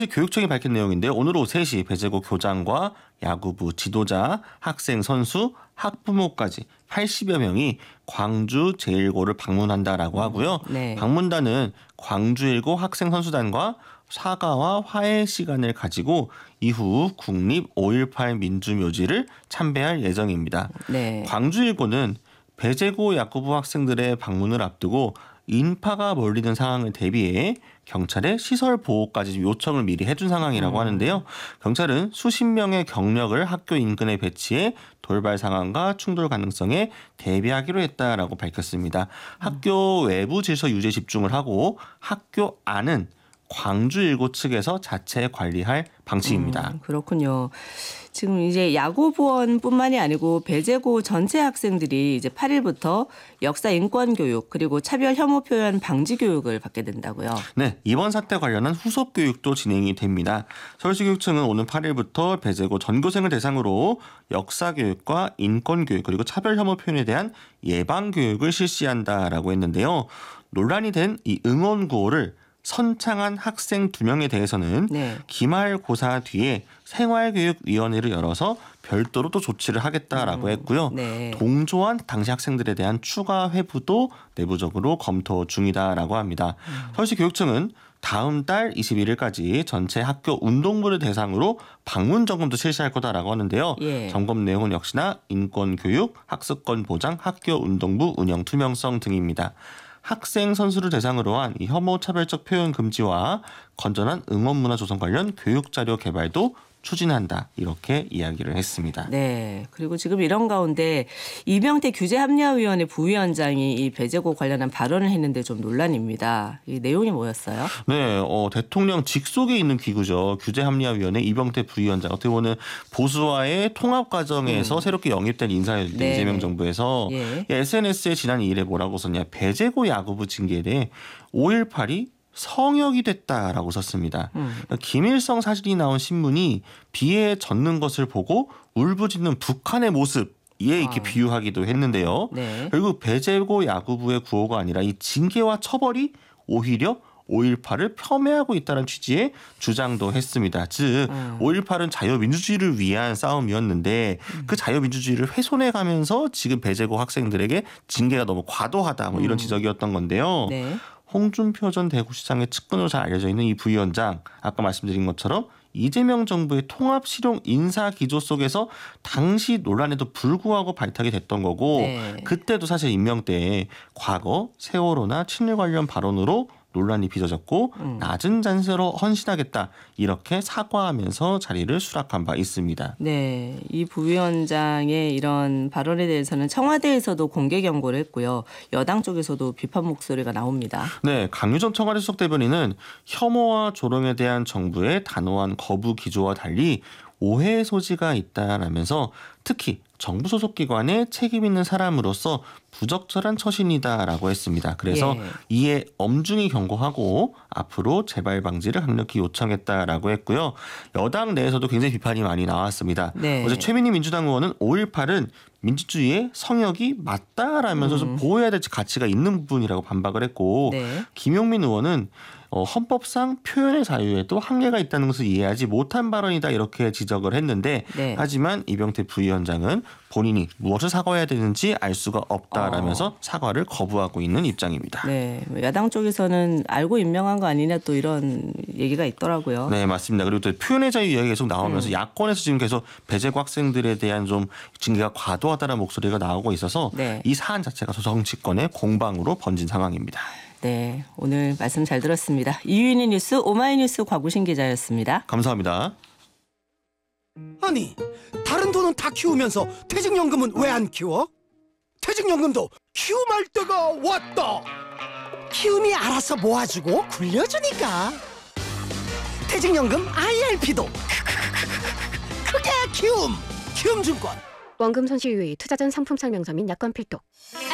교육청이 밝힌 내용인데요. 오늘 오후 3시 배제고 교장과 야구부 지도자, 학생, 선수, 학부모까지 80여 명이 광주 제1고를 방문한다라고 하고요. 네. 방문단은 광주 1고 학생 선수단과 사과와 화해 시간을 가지고 이후 국립 5.18 민주묘지를 참배할 예정입니다. 네. 광주 1고는 배제고 야구부 학생들의 방문을 앞두고 인파가 몰리는 상황을 대비해 경찰에 시설 보호까지 요청을 미리 해준 상황이라고 하는데요. 경찰은 수십 명의 경력을 학교 인근에 배치해 돌발 상황과 충돌 가능성에 대비하기로 했다라고 밝혔습니다. 학교 외부 질서 유지에 집중을 하고 학교 안은 광주 1고 측에서 자체 관리할 방침입니다. 그렇군요. 지금 이제 야구부원뿐만이 아니고 배제고 전체 학생들이 이제 8일부터 역사 인권 교육 그리고 차별 혐오 표현 방지 교육을 받게 된다고요. 네, 이번 사태 관련한 후속 교육도 진행이 됩니다. 서울시교육청은 오는 8일부터 배제고 전교생을 대상으로 역사 교육과 인권 교육 그리고 차별 혐오 표현에 대한 예방 교육을 실시한다라고 했는데요. 논란이 된 이 응원 구호를 선창한 학생 2명에 대해서는 네. 기말고사 뒤에 생활교육위원회를 열어서 별도로 또 조치를 하겠다라고 했고요. 네. 동조한 당시 학생들에 대한 추가 회부도 내부적으로 검토 중이다라고 합니다. 서울시교육청은 다음 달 21일까지 전체 학교 운동부를 대상으로 방문 점검도 실시할 거다라고 하는데요. 예. 점검 내용은 역시나 인권교육, 학습권 보장, 학교 운동부 운영 투명성 등입니다. 학생 선수를 대상으로 한 이 혐오 차별적 표현 금지와 건전한 응원 문화 조성 관련 교육 자료 개발도 추진한다 이렇게 이야기를 했습니다. 네. 그리고 지금 이런 가운데 이병태 규제합리화위원회 부위원장이 이 배제고 관련한 발언을 했는데 좀 논란입니다. 이 내용이 뭐였어요? 네, 대통령 직속에 있는 기구죠. 규제합리화위원회 이병태 부위원장. 어떻게 보면 보수와의 통합 과정에서 새롭게 영입된 인사였는데 네. 이재명 정부에서 예. SNS에 지난 2일에 뭐라고 썼냐. 배제고 야구부 징계에 대해 5.18이 성역이 됐다라고 썼습니다. 김일성 사진이 나온 신문이 비에 젖는 것을 보고 울부짖는 북한의 모습 이에 이렇게 비유하기도 했는데요. 네. 결국 배제고 야구부의 구호가 아니라 이 징계와 처벌이 오히려 5.18을 폄훼하고 있다는 취지의 주장도 했습니다. 즉 5.18은 자유민주주의를 위한 싸움이었는데 그 자유민주주의를 훼손해가면서 지금 배제고 학생들에게 징계가 너무 과도하다 뭐 이런 지적이었던 건데요. 네. 홍준표 전 대구시장의 측근으로 잘 알려져 있는 이 부위원장 아까 말씀드린 것처럼 이재명 정부의 통합실용 인사기조 속에서 당시 논란에도 불구하고 발탁이 됐던 거고 네. 그때도 사실 임명 때 과거 세월호나 친일 관련 발언으로 논란이 빚어졌고 낮은 잔세로 헌신하겠다 이렇게 사과하면서 자리를 수락한 바 있습니다. 네, 이 부위원장의 이런 발언에 대해서는 청와대에서도 공개 경고를 했고요. 여당 쪽에서도 비판 목소리가 나옵니다. 네, 강유정 청와대 수석 대변인은 혐오와 조롱에 대한 정부의 단호한 거부 기조와 달리 오해의 소지가 있다라면서 특히 정부 소속 기관에 책임 있는 사람으로서 부적절한 처신이다라고 했습니다. 그래서 예. 이에 엄중히 경고하고 앞으로 재발 방지를 강력히 요청했다라고 했고요. 여당 내에서도 굉장히 비판이 많이 나왔습니다. 네. 어제 최민희 민주당 의원은 5.18은 민주주의의 성역이 맞다라면서 좀 보호해야 될 가치가 있는 부분이라고 반박을 했고 네. 김용민 의원은 헌법상 표현의 자유에도 한계가 있다는 것을 이해하지 못한 발언이다 이렇게 지적을 했는데 네. 하지만 이병태 부위원장은 본인이 무엇을 사과해야 되는지 알 수가 없다라면서 사과를 거부하고 있는 입장입니다. 네, 야당 쪽에서는 알고 임명한 거 아니냐 또 이런 얘기가 있더라고요. 네, 맞습니다. 그리고 또 표현의 자유 이야기가 계속 나오면서 야권에서 지금 계속 배제고 학생들에 대한 좀 징계가 과도하다는 목소리가 나오고 있어서 네. 이 사안 자체가 정치권의 공방으로 번진 상황입니다. 네, 오늘 말씀 잘 들었습니다. 이유인의 뉴스 오마이뉴스 곽우신 기자였습니다. 감사합니다. 아니, 다른 돈은 다 키우면서 퇴직연금은 왜 안 키워? 퇴직연금도 키움할 때가 왔다. 키움이 알아서 모아주고 굴려주니까. 퇴직연금 IRP도 그게 키움. 키움증권. 원금 손실 유의, 투자 전 상품 설명서 및 약관 필독.